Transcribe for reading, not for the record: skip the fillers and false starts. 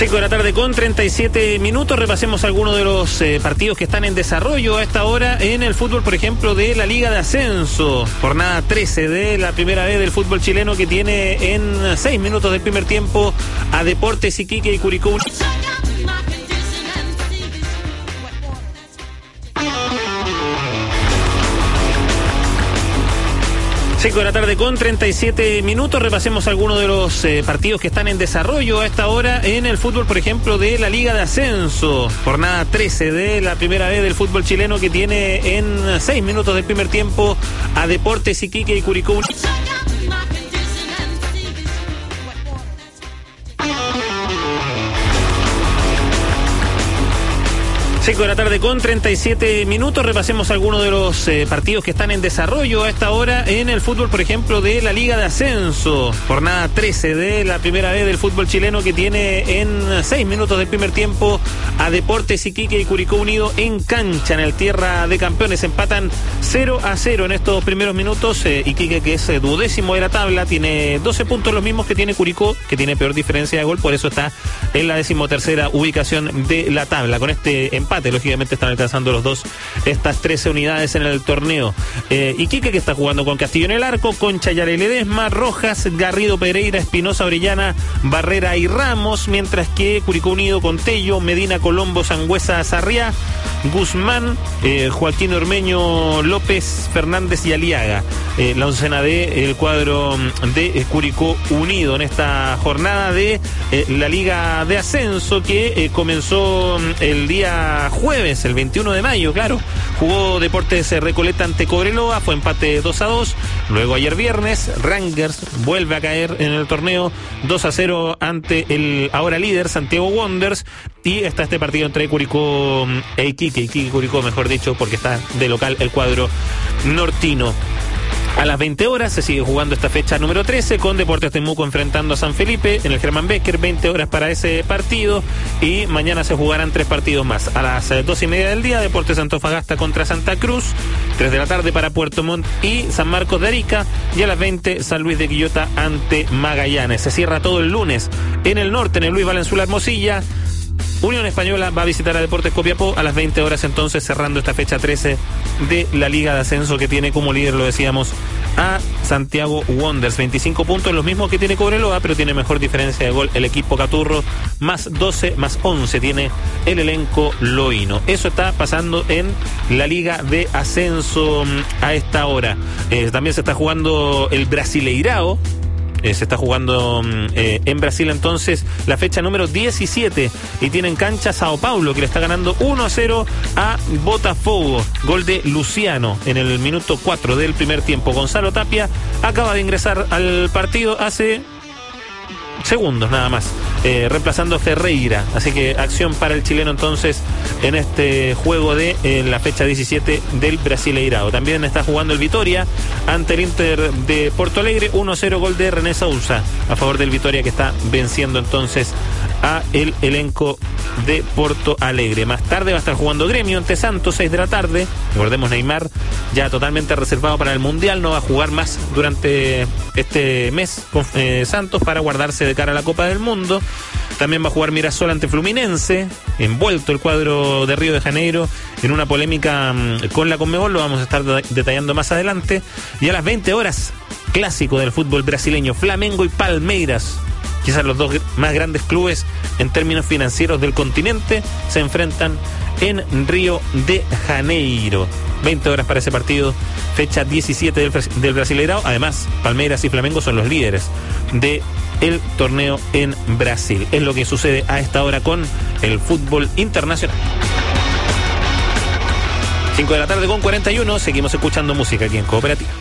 5 de la tarde con 37 minutos. Repasemos algunos de los partidos que están en desarrollo a esta hora en el fútbol, por ejemplo, de la Liga de Ascenso. Jornada 13 de la primera vez del fútbol chileno, que tiene en 6 minutos del primer tiempo a Deportes Iquique y Curicó. 5 de la tarde con 37 minutos. Repasemos algunos de los partidos que están en desarrollo a esta hora en el fútbol, por ejemplo, de la Liga de Ascenso. Jornada 13 de la primera vez del fútbol chileno, que tiene en 6 minutos del primer tiempo a Deportes Iquique y Curicó. 5 de la tarde con 37 minutos. Repasemos algunos de los partidos que están en desarrollo a esta hora en el fútbol, por ejemplo, de la Liga de Ascenso. Jornada 13 de la primera vez del fútbol chileno, que tiene en 6 minutos del primer tiempo a Deportes Iquique y Curicó Unido en cancha, en el Tierra de Campeones. Empatan 0-0 en estos primeros minutos. Iquique, que es duodécimo de la tabla, tiene 12 puntos, los mismos que tiene Curicó, que tiene peor diferencia de gol, por eso está en la 13ª ubicación de la tabla. Con este empate, lógicamente están alcanzando los dos estas 13 unidades en el torneo. Iquique, que está jugando con Castillo en el arco, con Chayare Ledesma, Rojas, Garrido, Pereira, Espinosa, Orellana, Barrera y Ramos, mientras que Curicó Unido con Tello, Medina, Colombo, Sangüesa, Sarriá, Guzmán, Joaquín Ormeño, López, Fernández y Aliaga. La oncena de el cuadro de Curicó Unido en esta jornada de la Liga de Ascenso, que comenzó el día jueves, el 21 de mayo, claro. Jugó Deportes Recoleta ante Cobreloa, fue empate 2-2. Luego ayer viernes, Rangers vuelve a caer en el torneo 2-0 ante el ahora líder Santiago Wanderers. Y está este partido entre Curicó e Iquique y Curicó, mejor dicho, porque está de local el cuadro nortino. A las 20 horas se sigue jugando esta fecha número 13, con Deportes Temuco enfrentando a San Felipe en el Germán Becker. 20 horas para ese partido, y mañana se jugarán 3 partidos más. A las 2:30 del día, Deportes Antofagasta contra Santa Cruz. 3 de la tarde para Puerto Montt y San Marcos de Arica. Y a las 20, San Luis de Quillota ante Magallanes. Se cierra todo el lunes en el norte, en el Luis Valenzuela Hermosilla. Unión Española va a visitar a Deportes Copiapó a las 20 horas, entonces cerrando esta fecha 13 de la Liga de Ascenso, que tiene como líder, lo decíamos, a Santiago Wanderers. 25 puntos, los mismos que tiene Cobreloa, pero tiene mejor diferencia de gol el equipo Caturro. Más 12, más 11 tiene el elenco loíno. Eso está pasando en la Liga de Ascenso a esta hora. También se está jugando el Brasileirao. Se está jugando en Brasil, entonces, la fecha número 17, y tiene en cancha Sao Paulo, que le está ganando 1-0 a Botafogo. Gol de Luciano en el minuto 4 del primer tiempo. Gonzalo Tapia acaba de ingresar al partido hace segundos nada más, reemplazando a Ferreira. Así que acción para el chileno entonces en este juego de la fecha 17 del Brasileirao. También está jugando el Vitória ante el Inter de Porto Alegre. 1-0, gol de René Sousa a favor del Vitória, que está venciendo entonces a el elenco de Porto Alegre. Más tarde va a estar jugando Gremio ante Santos, 6 de la tarde. Recordemos, Neymar ya totalmente reservado para el Mundial, no va a jugar más durante este mes con Santos, para guardarse de cara a la Copa del Mundo. También va a jugar Mirasol ante Fluminense, envuelto el cuadro de Río de Janeiro en una polémica con la Conmebol, lo vamos a estar detallando más adelante. Y a las 20 horas, clásico del fútbol brasileño, Flamengo y Palmeiras. Quizás los dos más grandes clubes en términos financieros del continente se enfrentan en Río de Janeiro. 20 horas para ese partido, fecha 17 del Brasileirao. Además, Palmeiras y Flamengo son los líderes de el torneo en Brasil. Es lo que sucede a esta hora con el fútbol internacional. 5 de la tarde con 41, seguimos escuchando música aquí en Cooperativa.